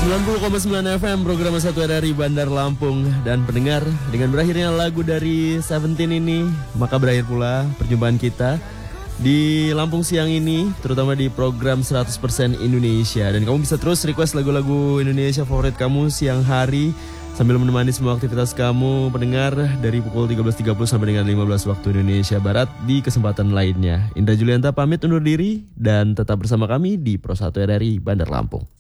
90,9 FM program 1 RRI Bandar Lampung. Dan pendengar, dengan berakhirnya lagu dari Seventeen ini, maka berakhir pula perjumpaan kita di Lampung siang ini, terutama di program 100% Indonesia. Dan kamu bisa terus request lagu-lagu Indonesia favorit kamu siang hari sambil menemani semua aktivitas kamu pendengar dari pukul 13.30 sampai dengan 15 waktu Indonesia Barat di kesempatan lainnya. Indra Julianta pamit undur diri dan tetap bersama kami di Pro 1 RRI Bandar Lampung.